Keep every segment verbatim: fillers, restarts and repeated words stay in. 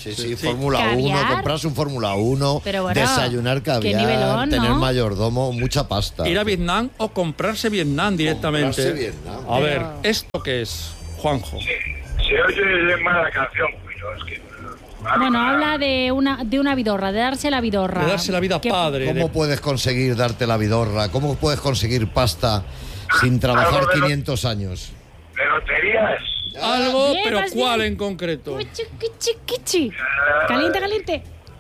Sí, sí, sí. Fórmula uno, comprarse un Fórmula uno, bueno, desayunar caviar, nivelón, tener ¿no? mayordomo, mucha pasta. Ir a Vietnam o comprarse Vietnam directamente. Comprarse Vietnam. A ver, ¿esto qué es, Juanjo? Sí, se oye más la canción, pero es que... Bueno, habla de una de una vidorra, de darse la vidorra. De darse la vida padre. ¿Cómo de... puedes conseguir darte la vidorra? ¿Cómo puedes conseguir pasta sin trabajar quinientos años? De loterías. Algo, bien, pero ¿cuál bien en concreto? Kichi, kichi, kichi. Caliente, caliente.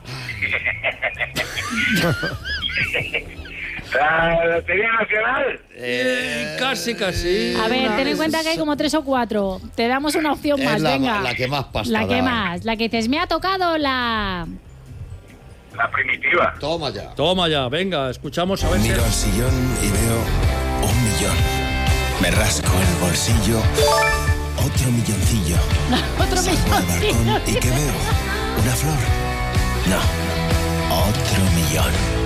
¿La Lotería Nacional? Eh, casi, casi. A ver, ten en cuenta que hay como tres o cuatro. Te damos una opción más, es la, venga. La que más pasta La da. que más. La que dices, me ha tocado la... La primitiva. Toma ya. Toma ya, venga, escuchamos a ver. Miro al sillón y veo un millón. Me rasco el bolsillo, otro milloncillo. Otro Salgo al balcón y ¿qué veo? ¿Una flor? No, otro millón.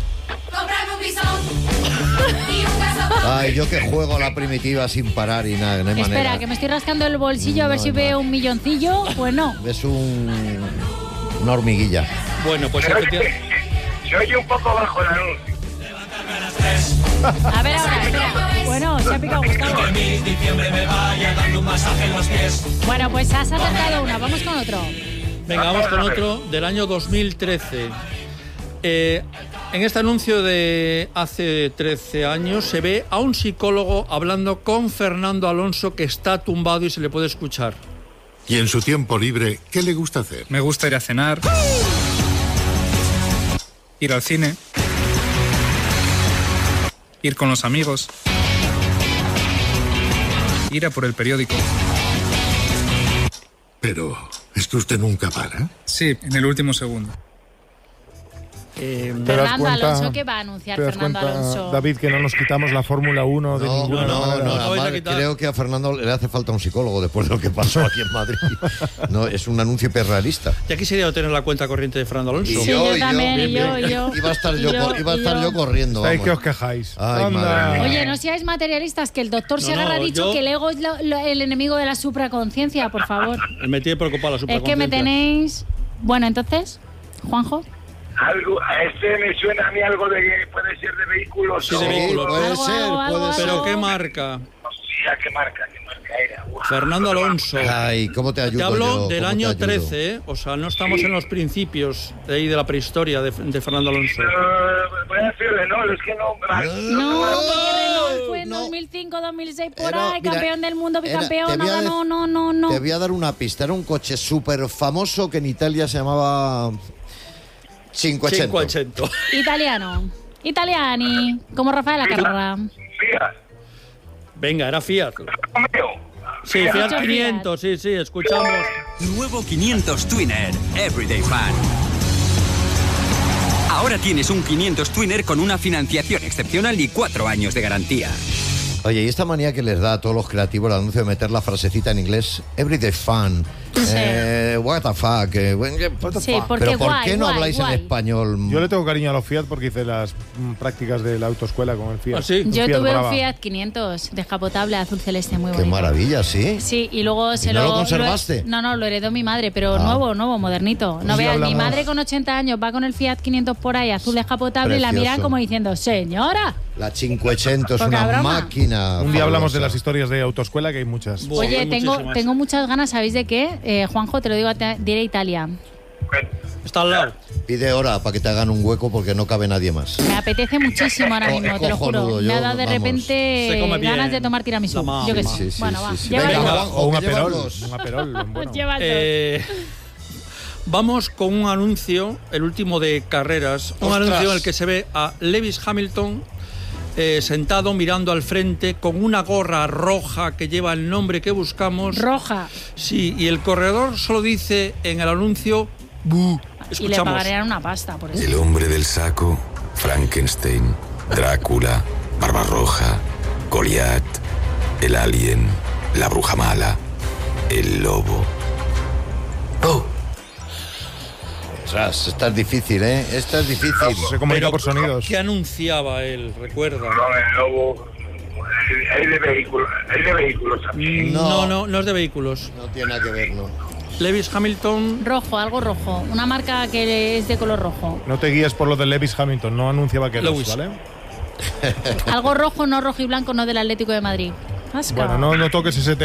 Ay, yo que juego a la primitiva sin parar y nada, no hay Espera, manera. que me estoy rascando el bolsillo a ver no si veo un milloncillo. Pues no. Es un... una hormiguilla. Bueno, pues se oye, se oye un poco bajo el anuncio. A ver ahora, espera. Bueno, se ha picado Gustavo. Bueno, pues has acertado una. Vamos con otro. Venga, vamos con otro del año dos mil trece. Eh, en este anuncio de hace trece años se ve a un psicólogo hablando con Fernando Alonso, que está tumbado y se le puede escuchar. Y en su tiempo libre, ¿qué le gusta hacer? Me gusta ir a cenar, ir al cine, ir con los amigos, ir a por el periódico. Pero, ¿es que usted nunca para? Sí, en el último segundo. Eh, Fernando Alonso, ¿qué va a anunciar Fernando cuenta, Alonso? David, que no nos quitamos la Fórmula uno de no, ninguna no, manera. no, no, no, creo que a Fernando le hace falta un psicólogo después de lo que pasó aquí en Madrid. No, es un anuncio hiperrealista. Ya quisiera yo tener la cuenta corriente de Fernando Alonso. Y Sí, yo, yo también, y yo, y yo. Iba a estar yo, yo, iba a estar yo. yo corriendo. Ay, Vamos. que os quejáis. Ay, madre mía. Oye, no seáis materialistas, que el doctor No, Segarra no, ha dicho yo- que el ego es lo- lo- el enemigo de la supraconciencia, por favor. Me tiene preocupada la Es supraconciencia. que me tenéis... Bueno, entonces, Juanjo. Algo, a este me suena a mí algo de que puede ser de vehículos. Sí, de o- vehículos. Puede Algo, ser, algo, puede algo, ser. ¿Pero qué marca? Sí, ¿a qué marca? ¿Qué marca era? Uf. Fernando Alonso. Ay, ¿cómo te ayudo Te hablo yo? del ¿Cómo año te ayudo? trece, ¿eh? O sea, no estamos Sí. en los principios de ahí de la prehistoria de, de Fernando Alonso. Eh, voy a decir Renault, es que no... No, porque Renault fue en no. dos mil cinco, dos mil seis, por Era- ahí, mira, campeón del mundo, era- bicampeón, te no voy a ganó, dec- no, no, no. Te voy a dar una pista. Era un coche súper famoso que en Italia se llamaba cinquecento. cinquecento. Italiano. Italiani. Como Rafael Acarra. Fiat, Venga, era Fiat. Romeo. Sí, Fiat. Fiat Fiat. quinientos, sí, sí, escuchamos. Nuevo quinientos Twinner Everyday Fan. Ahora tienes un quinientos Twinner con una financiación excepcional y cuatro años de garantía. Oye, y esta manía que les da a todos los creativos el anuncio de meter la frasecita en inglés, everyday fun, Sí. eh, what the fuck, eh, what the Sí, fuck. porque Pero ¿por guay, qué no guay, habláis guay. en español? Yo le tengo cariño a los Fiat porque hice las mm, prácticas de la autoescuela con el Fiat. ¿Ah, sí? Un Yo Fiat tuve Brava. un Fiat quinientos descapotable azul celeste muy Qué bonito. maravilla, ¿sí? Sí, y luego se no lo... lo conservaste? no, no, lo heredó mi madre, pero Ah. nuevo, nuevo, modernito. No Sí, veas, mi hablamos- madre con ochenta años va con el Fiat quinientos por ahí, azul descapotable, y la Precioso. miran como diciendo, señora. La cinquecento es Poca una broma. máquina. Un día hablamos de fabulosa. las historias de autoescuela, que hay muchas. Buah, Oye, hay tengo, muchísimas. tengo muchas ganas, ¿sabéis de qué? Eh, Juanjo, te lo digo, a ti, diré Italia. Está al lado. Pide hora para que te hagan un hueco porque no cabe nadie más. Me apetece muchísimo ahora Co- mismo, es te lo cojonudo, juro. yo, Me ha dado de vamos. repente Se come bien ganas de tomar tiramisú. la mama. Yo que Sí, sé. sí, sí, bueno, sí, va, sí. llévalo. Venga, Venga, Juanjo, O un que llevan aperol. dos. Un aperol. Bueno. Llévalo. Eh, vamos con un anuncio, el último de carreras. Un ¡Ostras! anuncio en el que se ve a Lewis Hamilton eh, sentado mirando al frente con una gorra roja que lleva el nombre que buscamos. Roja. Sí, y el corredor solo dice en el anuncio "Bu". Y le Escuchamos. pagarían una pasta por eso. El hombre del saco, Frankenstein, Drácula, Barbarroja, Goliat, el alien, la bruja mala, el lobo. ¡Oh! Ostras, esta es difícil, ¿eh? Esta es difícil. Se comunica Pero, por sonidos. ¿qué anunciaba él? Recuerda. No, el lobo. Hay de vehículos, hay de vehículos también. No, No. no, no es de vehículos. No tiene nada que ver, ¿no? Lewis Hamilton. Rojo, algo rojo. Una marca que es de color rojo. No te guíes por lo de Lewis Hamilton, no anuncia vaqueros, Lewis. ¿vale? Algo rojo, no rojo y blanco, no del Atlético de Madrid. Asca. Bueno, no, no toques ese tema.